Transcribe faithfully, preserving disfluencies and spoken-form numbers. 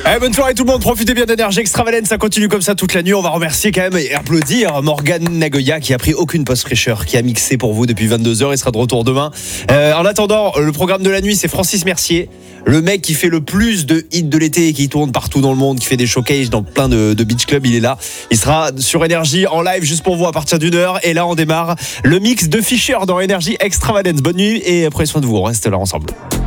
Allez, bonne soirée tout le monde, profitez bien d'énergie Extravalence, ça continue comme ça toute la nuit. On va remercier quand même et applaudir Morgane Nagoya qui a pris aucune pause fraîcheur, qui a mixé pour vous depuis vingt-deux heures. Il sera de retour demain. Euh, en attendant, le programme de la nuit, c'est Francis Mercier, le mec qui fait le plus de hits de l'été et qui tourne partout dans le monde, qui fait des showcases dans plein de, de beach clubs. Il est là, il sera sur Énergie en live juste pour vous à partir d'une heure. Et là on démarre le mix de Fischer dans Énergie Extravalence. Bonne nuit et prenez soin de vous, on reste là ensemble.